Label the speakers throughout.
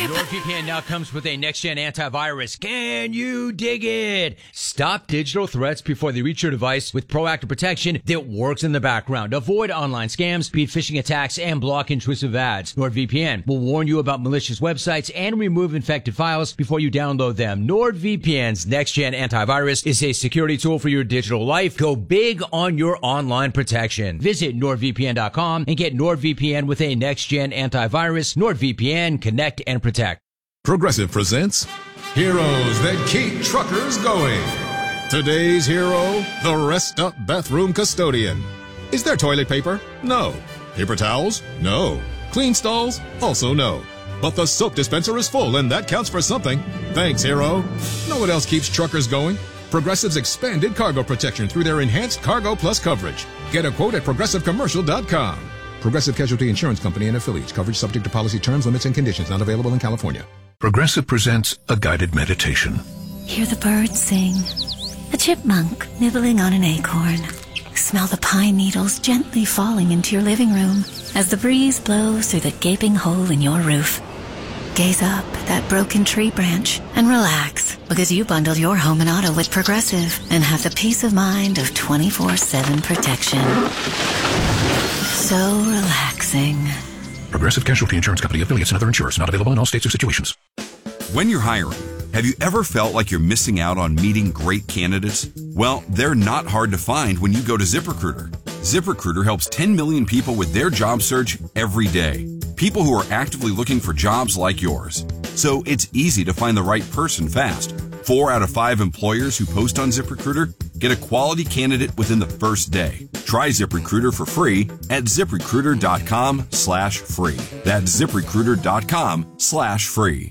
Speaker 1: NordVPN now comes with a next-gen antivirus. Can you dig it? Stop digital threats before they reach your device with proactive protection that works in the background. Avoid online scams, beat phishing attacks, and block intrusive ads. NordVPN will warn you about malicious websites and remove infected files before you download them. NordVPN's next-gen antivirus is a security tool for your digital life. Go big on your online protection. Visit NordVPN.com and get NordVPN with a next-gen antivirus. NordVPN, connect and protect.
Speaker 2: Progressive presents Heroes That Keep Truckers Going. Today's hero, the Rest Up Bathroom Custodian. Is there toilet paper? No. Paper towels? No. Clean stalls? Also no. But the soap dispenser is full, and that counts for something. Thanks, hero. Know what else keeps truckers going? Progressive's expanded cargo protection through their enhanced Cargo Plus coverage. Get a quote at progressivecommercial.com. Progressive Casualty Insurance Company and affiliates. Coverage subject to policy terms, limits, and conditions. Not available in California.
Speaker 3: Progressive presents a guided meditation.
Speaker 4: Hear the birds sing. A chipmunk nibbling on an acorn. Smell the pine needles gently falling into your living room as the breeze blows through the gaping hole in your roof. Gaze up at that broken tree branch and relax because you bundled your home and auto with Progressive and have the peace of mind of 24/7 protection. So relaxing.
Speaker 3: Progressive Casualty Insurance Company, affiliates, and other insurers. Not available in all states or situations.
Speaker 5: When you're hiring, have you ever felt like you're missing out on meeting great candidates? Well, they're not hard to find when you go to ZipRecruiter. ZipRecruiter helps 10 million people with their job search every day. People who are actively looking for jobs like yours. So it's easy to find the right person fast. 4 out of 5 employers who post on ZipRecruiter get a quality candidate within the first day. Try ZipRecruiter for free at ZipRecruiter.com/free. That's ZipRecruiter.com/free.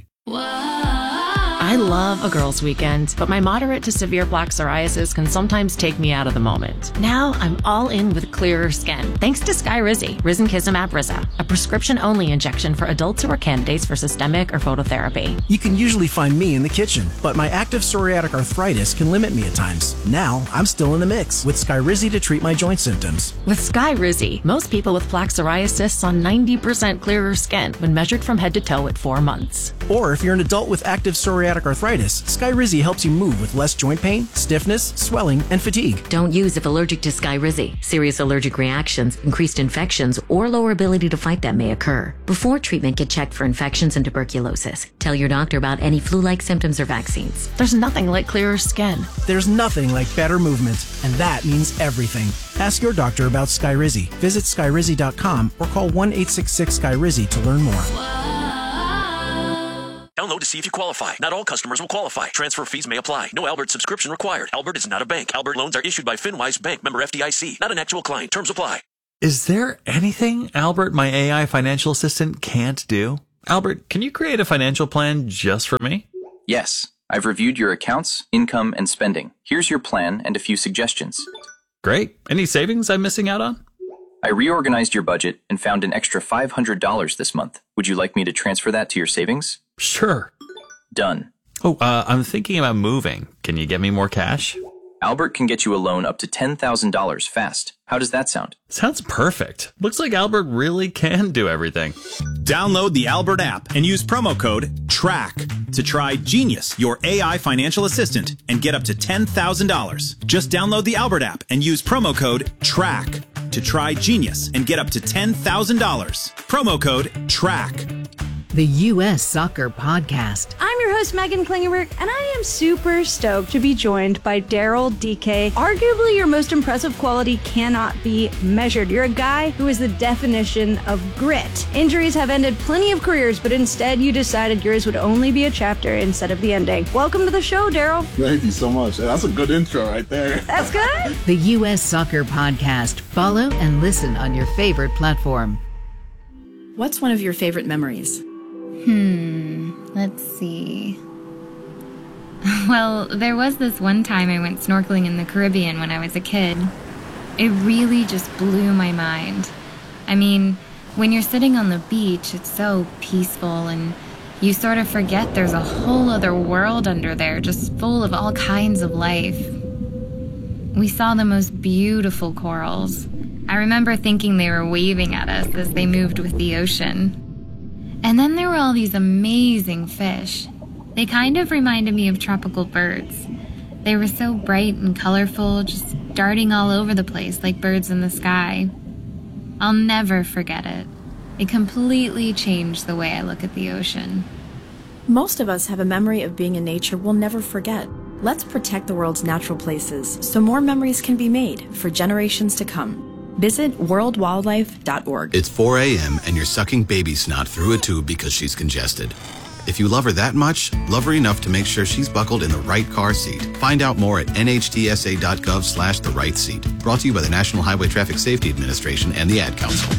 Speaker 6: I love a girls' weekend, but my moderate to severe plaque psoriasis can sometimes take me out of the moment. Now I'm all in with clearer skin, thanks to Skyrizi, risankizumab Riza, a prescription-only injection for adults who are candidates for systemic or phototherapy.
Speaker 7: You can usually find me in the kitchen, but my active psoriatic arthritis can limit me at times. Now I'm still in the mix with Skyrizi to treat my joint symptoms.
Speaker 6: With Skyrizi, most people with plaque psoriasis saw 90% clearer skin when measured from head to toe at 4 months.
Speaker 7: Or if you're an adult with active psoriatic arthritis, Skyrizi helps you move with less joint pain, stiffness, swelling, and fatigue.
Speaker 8: Don't use if allergic to Skyrizi. Serious allergic reactions, increased infections, or lower ability to fight them may occur. Before treatment, get checked for infections and tuberculosis. Tell your doctor about any flu-like symptoms or vaccines.
Speaker 6: There's nothing like clearer skin.
Speaker 7: There's nothing like better movement, and that means everything. Ask your doctor about Skyrizi. Visit Skyrizi.com or call 1-866-SKYRIZI to learn more.
Speaker 9: Download to see if you qualify. Not all customers will qualify. Transfer fees may apply. No Albert subscription required. Albert is not a bank. Albert loans are issued by FinWise Bank, member FDIC. Not an actual client. Terms apply.
Speaker 10: Is there anything Albert, my AI financial assistant, can't do? Albert, can you create a financial plan just for me?
Speaker 11: Yes. I've reviewed your accounts, income, and spending. Here's your plan and a few suggestions.
Speaker 10: Great. Any savings I'm missing out on?
Speaker 11: I reorganized your budget and found an extra $500 this month. Would you like me to transfer that to your savings?
Speaker 10: Sure.
Speaker 11: Done.
Speaker 10: Oh, I'm thinking about moving. Can you get me more cash?
Speaker 11: Albert can get you a loan up to $10,000 fast. How does that sound?
Speaker 10: Sounds perfect. Looks like Albert really can do everything.
Speaker 12: Download the Albert app and use promo code TRACK to try Genius, your AI financial assistant, and get up to $10,000. Just download the Albert app and use promo code TRACK to try Genius and get up to $10,000. Promo code TRACK.
Speaker 13: The U.S. Soccer Podcast.
Speaker 14: I'm your host, Megan Klingenberg, and I am super stoked to be joined by Daryl Dike. Arguably, your most impressive quality cannot be measured. You're a guy who is the definition of grit. Injuries have ended plenty of careers, but instead you decided yours would only be a chapter instead of the ending. Welcome to the show, Daryl.
Speaker 15: Thank you so much. That's a good intro right there.
Speaker 14: That's good.
Speaker 13: The U.S. Soccer Podcast. Follow and listen on your favorite platform.
Speaker 16: What's one of your favorite memories?
Speaker 17: Let's see. Well, there was this one time I went snorkeling in the Caribbean when I was a kid. It really just blew my mind. I mean, when you're sitting on the beach, it's so peaceful and you sort of forget there's a whole other world under there, just full of all kinds of life. We saw the most beautiful corals. I remember thinking they were waving at us as they moved with the ocean. And then there were all these amazing fish. They kind of reminded me of tropical birds. They were so bright and colorful, just darting all over the place like birds in the sky. I'll never forget it. It completely changed the way I look at the ocean.
Speaker 16: Most of us have a memory of being in nature we'll never forget. Let's protect the world's natural places so more memories can be made for generations to come. Visit worldwildlife.org.
Speaker 18: It's 4 a.m. and you're sucking baby snot through a tube because she's congested. If you love her that much, love her enough to make sure she's buckled in the right car seat. Find out more at nhtsa.gov/the right seat. Brought to you by the National Highway Traffic Safety Administration and the Ad Council.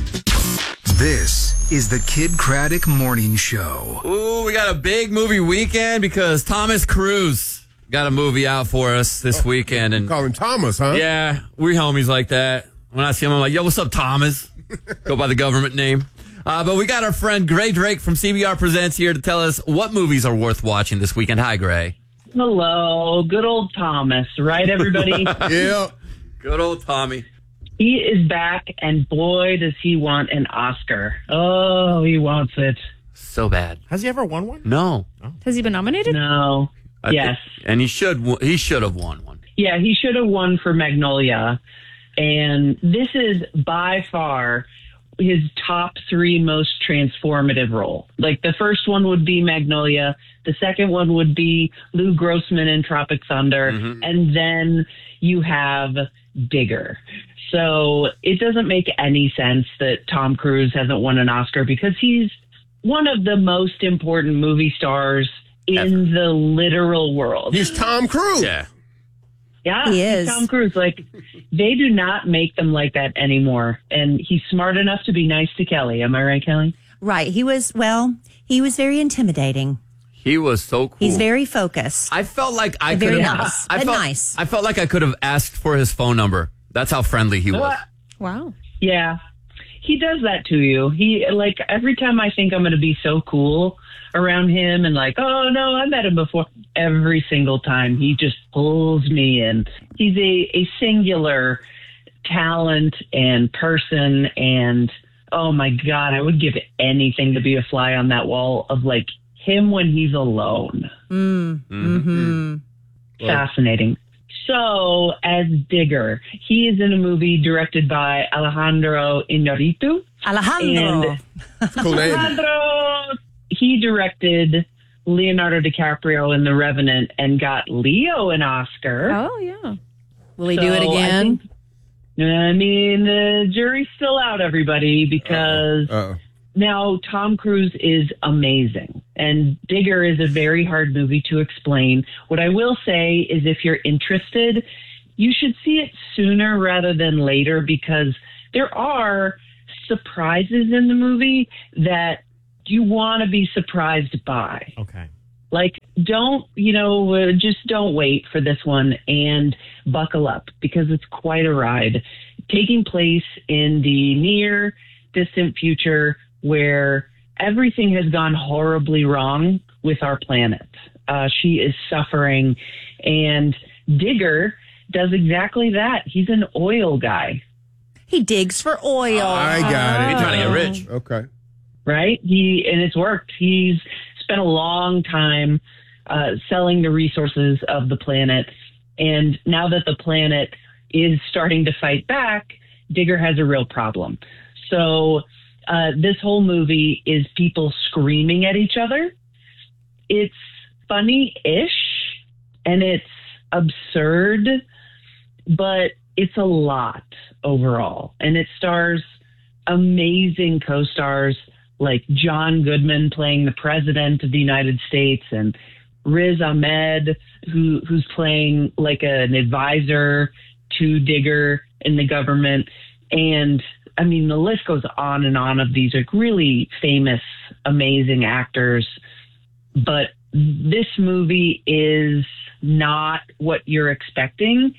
Speaker 19: This is the Kid Craddock Morning Show.
Speaker 20: Ooh, we got a big movie weekend because Thomas Cruise got a movie out for us this weekend. And
Speaker 21: call him Thomas, huh?
Speaker 20: Yeah, we're homies like that. When I see him, I'm like, yo, what's up, Thomas? Go by the government name. But we got our friend Gray Drake from CBR Presents here to tell us what movies are worth watching this weekend. Hi, Gray.
Speaker 22: Hello. Good old Thomas, right, everybody?
Speaker 20: Yeah. Good old Tommy.
Speaker 22: He is back, and boy, does he want an Oscar. Oh, he wants it.
Speaker 20: So bad.
Speaker 21: Has he ever won one?
Speaker 20: No.
Speaker 23: Has he been nominated?
Speaker 22: No. Yes.
Speaker 20: And he should have won one.
Speaker 22: Yeah, he should have won for Magnolia. And this is by far his top 3 most transformative role. Like, the first one would be Magnolia. The second one would be Lou Grossman in Tropic Thunder. Mm-hmm. And then you have Digger. So it doesn't make any sense that Tom Cruise hasn't won an Oscar because he's one of the most important movie stars in the literal world.
Speaker 21: He's Tom Cruise.
Speaker 20: Yeah.
Speaker 22: Yeah,
Speaker 23: he is.
Speaker 22: Tom Cruise. Like, they do not make them like that anymore. And he's smart enough to be nice to Kelly. Am I right, Kelly?
Speaker 24: Right. He was very intimidating.
Speaker 20: He was so cool.
Speaker 24: He's very focused.
Speaker 20: I felt like I could
Speaker 24: very
Speaker 20: have.
Speaker 24: nice.
Speaker 20: I felt like I could have asked for his phone number. That's how friendly he was.
Speaker 23: Wow.
Speaker 22: Yeah. He does that to you. He, like, every time I think I'm going to be so cool around him and like, oh no, I met him before, every single time he just pulls me in. He's a singular talent and person, and oh my God, I would give anything to be a fly on that wall of like him when he's alone.
Speaker 24: Mm-hmm.
Speaker 22: Fascinating. So, as Digger, he is in a movie directed by Alejandro Iñárritu.
Speaker 24: Alejandro.
Speaker 22: He directed Leonardo DiCaprio in The Revenant and got Leo an Oscar.
Speaker 23: Oh, yeah.
Speaker 24: Will he do it again?
Speaker 22: I mean, the jury's still out, everybody, because now Tom Cruise is amazing. And Digger is a very hard movie to explain. What I will say is if you're interested, you should see it sooner rather than later because there are surprises in the movie that you want to be surprised by.
Speaker 21: Okay.
Speaker 22: Like, just don't wait for this one and buckle up because it's quite a ride. Taking place in the near distant future where everything has gone horribly wrong with our planet. She is suffering, and Digger does exactly that. He's an oil guy.
Speaker 24: He digs for oil.
Speaker 21: I got it.
Speaker 20: He's trying to get rich.
Speaker 21: Okay.
Speaker 22: Right? And it's worked. He's spent a long time selling the resources of the planet. And now that the planet is starting to fight back, Digger has a real problem. So this whole movie is people screaming at each other. It's funny-ish and it's absurd, but it's a lot overall. And it stars amazing co-stars like John Goodman playing the president of the United States and Riz Ahmed, who's playing like an advisor to Digger in the government. And I mean, the list goes on and on of these like really famous, amazing actors. But this movie is not what you're expecting,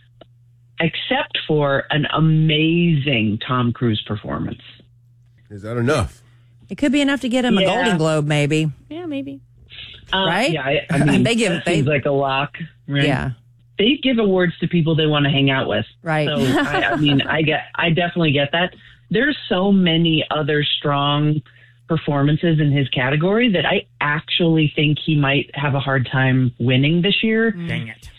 Speaker 22: except for an amazing Tom Cruise performance.
Speaker 21: Is that enough?
Speaker 24: It could be enough to get him a Golden Globe, maybe.
Speaker 23: Yeah, maybe.
Speaker 24: Right?
Speaker 22: Yeah, I mean,
Speaker 24: that
Speaker 22: seems like a lock. Right?
Speaker 24: Yeah.
Speaker 22: They give awards to people they want to hang out with.
Speaker 24: Right.
Speaker 22: So, I definitely get that. There's so many other strong performances in his category that I actually think he might have a hard time winning this year.
Speaker 1: Dang it.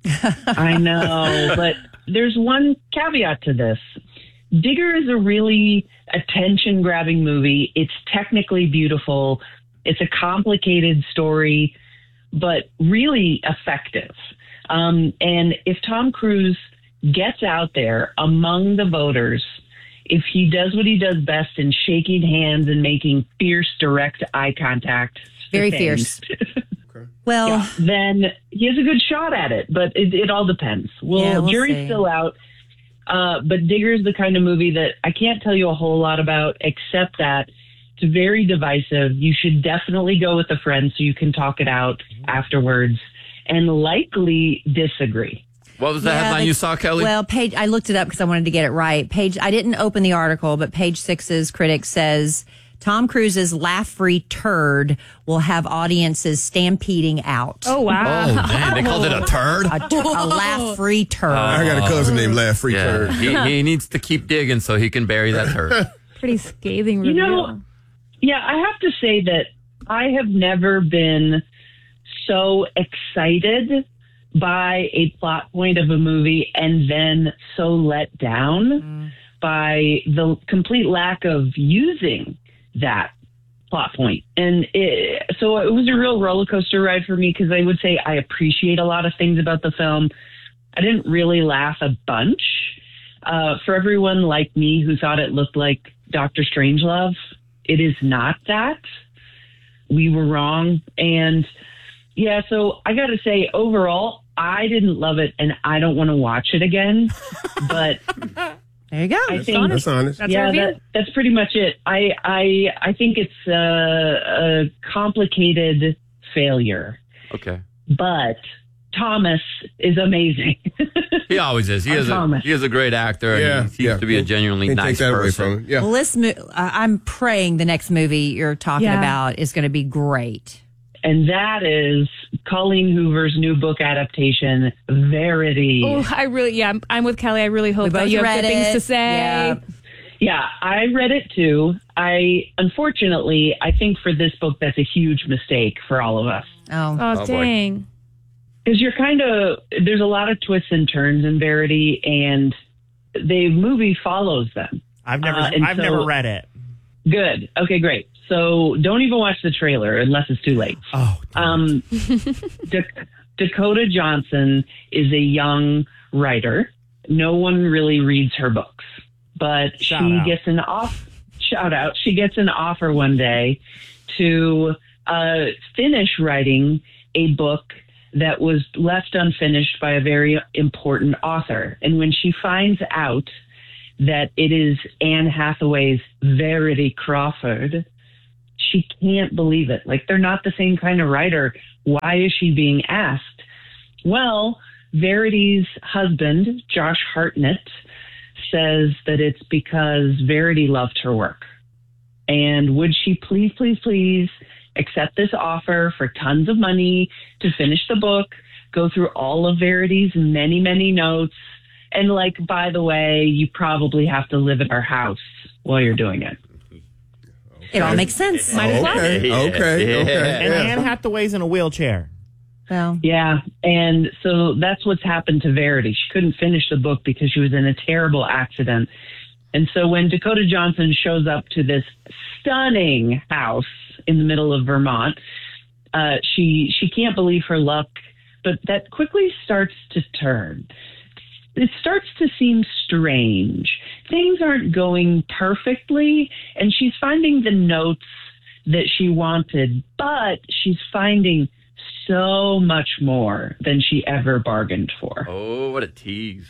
Speaker 22: I know, but there's one caveat to this. Digger is a really attention-grabbing movie. It's technically beautiful. It's a complicated story, but really effective. And if Tom Cruise gets out there among the voters, if he does what he does best in shaking hands and making fierce, direct eye contact.
Speaker 2: Very fierce. Well,
Speaker 22: then he has a good shot at it, but it all depends. Well, jury's
Speaker 2: see.
Speaker 22: still out. But Digger's the kind of movie that I can't tell you a whole lot about, except that it's very divisive. You should definitely go with a friend so you can talk it out afterwards and likely disagree.
Speaker 20: What was the headline you saw, Kelly?
Speaker 2: Well, I looked it up because I wanted to get it right. I didn't open the article, but Page Six's critic says Tom Cruise's laugh-free turd will have audiences stampeding out.
Speaker 14: Oh, wow.
Speaker 20: Oh, man, they called it a turd?
Speaker 2: A laugh-free turd.
Speaker 21: I got a cousin named Laugh-Free Turd.
Speaker 20: He needs to keep digging so he can bury that turd.
Speaker 14: Pretty scathing review.
Speaker 22: You know, yeah, I have to say that I have never been so excited by a plot point of a movie and then so let down by the complete lack of using that plot point. And so it was a real roller coaster ride for me, because I would say I appreciate a lot of things about the film. I didn't really laugh a bunch. For everyone like me who thought it looked like Dr. Strangelove, it is not that. We were wrong. And yeah, so I got to say, overall, I didn't love it, and I don't want to watch it again. But
Speaker 2: there you go.
Speaker 21: That's honest.
Speaker 22: That's pretty much it. I think it's a complicated failure.
Speaker 20: Okay.
Speaker 22: But Thomas is amazing.
Speaker 20: He always is. He is a great actor. And he seems to be a genuinely nice person.
Speaker 21: Yeah.
Speaker 2: Well, I'm praying the next movie you're talking about is going to be great.
Speaker 22: And that is Colleen Hoover's new book adaptation, Verity.
Speaker 14: Oh, I'm with Kelly. I really hope that you have good things to say.
Speaker 22: Yeah, I read it too. Unfortunately, I think for this book, that's a huge mistake for all of us.
Speaker 14: Oh dang.
Speaker 22: Because there's a lot of twists and turns in Verity, and the movie follows them.
Speaker 1: I've never read it.
Speaker 22: Good. Okay, great. So don't even watch the trailer unless it's too late.
Speaker 1: Oh.
Speaker 22: Dakota Johnson is a young writer. No one really reads her books, but she gets an offer one day to finish writing a book that was left unfinished by a very important author. And when she finds out that it is Anne Hathaway's Verity Crawford, she can't believe it. Like, they're not the same kind of writer. Why is she being asked? Well, Verity's husband, Josh Hartnett, says that it's because Verity loved her work. And would she please, please, please accept this offer for tons of money to finish the book, go through all of Verity's many, many notes, and by the way, you probably have to live at our house while you're doing it.
Speaker 2: It all makes sense.
Speaker 14: Might as well.
Speaker 21: Okay.
Speaker 1: And Anne Hathaway's in a wheelchair.
Speaker 2: Well,
Speaker 22: yeah, and so that's what's happened to Verity. She couldn't finish the book because she was in a terrible accident. And so when Dakota Johnson shows up to this stunning house in the middle of Vermont, she can't believe her luck, but that quickly starts to turn. It starts to seem strange. Things aren't going perfectly, and she's finding the notes that she wanted, but she's finding so much more than she ever bargained for.
Speaker 20: Oh, what a tease.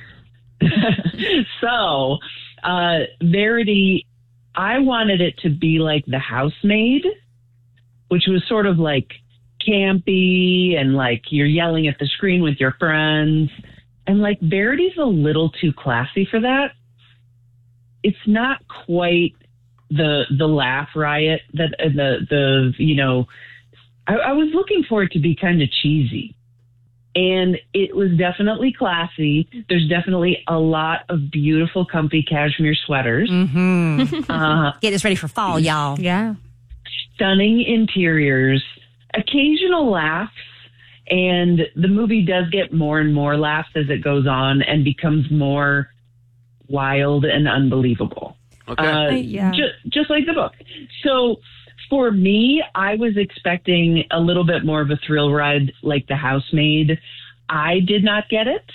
Speaker 22: So, Verity, I wanted it to be like The Housemaid, which was sort of campy and you're yelling at the screen with your friends. And Verity's a little too classy for that. It's not quite the laugh riot that I was looking for it to be kind of cheesy. And it was definitely classy. There's definitely a lot of beautiful, comfy cashmere sweaters.
Speaker 2: Mm-hmm. Get us ready for fall, y'all.
Speaker 3: Yeah.
Speaker 22: Stunning interiors, occasional laughs, and the movie does get more and more laughs as it goes on and becomes more wild and unbelievable.
Speaker 20: Okay.
Speaker 22: Just like the book. So for me, I was expecting a little bit more of a thrill ride like The Housemaid. I did not get it.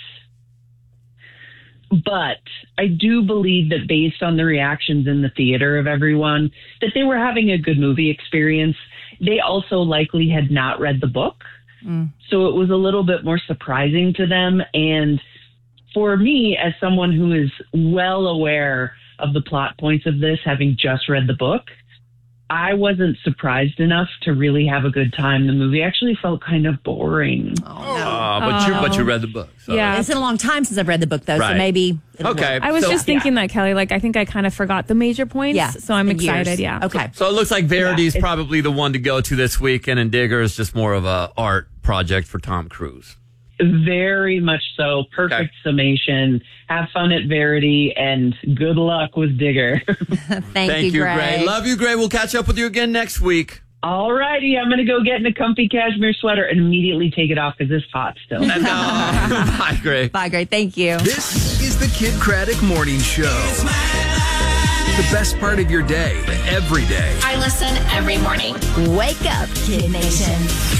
Speaker 22: But I do believe that based on the reactions in the theater of everyone, that they were having a good movie experience. They also likely had not read the book. So it was a little bit more surprising to them. And for me, as someone who is well aware of the plot points of this, having just read the book, I wasn't surprised enough to really have a good time. The movie actually felt kind of boring.
Speaker 20: But you read the book. So.
Speaker 3: Yeah.
Speaker 2: It's been a long time since I've read the book, though, so maybe it'll work.
Speaker 3: I was just thinking that, Kelly. Like, I think I kind of forgot the major points.
Speaker 2: Yeah.
Speaker 3: So I'm excited.
Speaker 2: Years.
Speaker 3: Yeah.
Speaker 2: Okay.
Speaker 20: So it looks like Verity's probably the one to go to this weekend, and Digger is just more of a art project for Tom Cruise.
Speaker 22: Very much so. Perfect summation. Have fun at Verity, and good luck with Digger.
Speaker 2: Thank you, Gray.
Speaker 20: Love you, Gray. We'll catch up with you again next week.
Speaker 22: All righty. I'm going to go get in a comfy cashmere sweater and immediately take it off because it's hot still.
Speaker 20: Bye, Gray.
Speaker 2: Bye, Gray. Thank you.
Speaker 19: This is the Kid Craddock Morning Show. The best part of your day, every day.
Speaker 6: I listen every morning.
Speaker 2: Wake up, Kid Nation.